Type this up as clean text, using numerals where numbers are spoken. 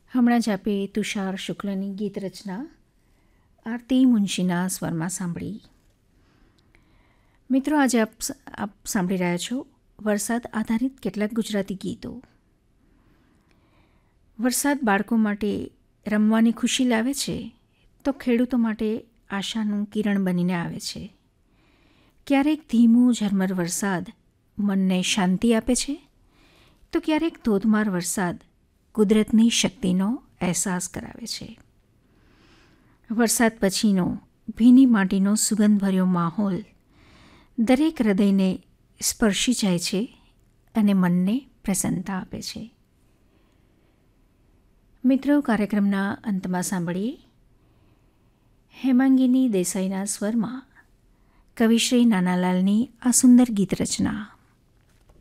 હમણાં જ આપે તુષાર શુક્લની ગીત રચના આરતી મુનશીના સ્વરમાં સાંભળી. મિત્રો, આજે આપ સાંભળી રહ્યા છો વરસાદ આધારિત કેટલાક ગુજરાતી ગીતો. વરસાદ બાળકો માટે રમવાની ખુશી લાવે છે તો ખેડૂતો માટે આશાનું કિરણ બનીને આવે છે. ક્યારેક ધીમું ઝરમર વરસાદ મનને શાંતિ આપે છે તો ક્યારેક ધોધમાર વરસાદ કુદરતની શક્તિનો અહેસાસ કરાવે છે. વરસાદ પછીનો ભીની માટીનો સુગંધભર્યો માહોલ દરેક હૃદયને સ્પર્શી જાય છે અને મનને પ્રસન્નતા આપે છે. મિત્રો, કાર્યક્રમના અંતમાં સાંભળીએ હેમાંગિની દેસાઈના સ્વરમાં કવિશ્રી નાનાલાલની આ સુંદર ગીત રચના.